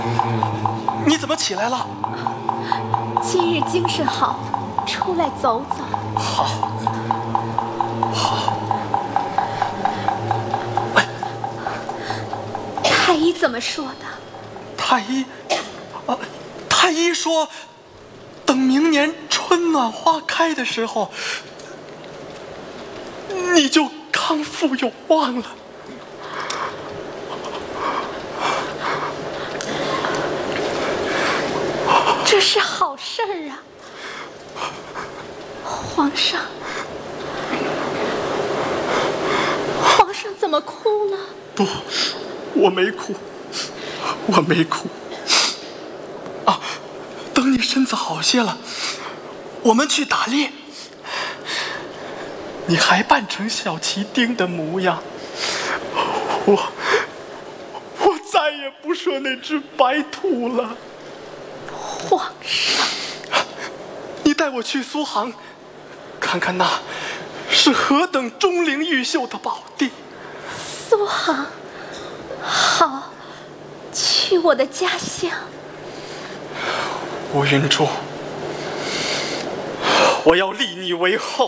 你怎么起来了？ 今日精神好，出来走走。 好，好。 太医怎么说的？ 太医说，等明年春暖花开的时候，你就康复有望了。 这是好事儿啊，皇上怎么哭了？ 不，我没哭，我没哭。啊，等你身子好些了，我们去打猎。你还扮成小旗丁的模样，我再也不射那只白兔了。 皇上， 你带我去苏杭，看看那是何等钟灵毓秀的宝地。 苏杭，好，去我的家乡。 吴云珠，我要立你为后。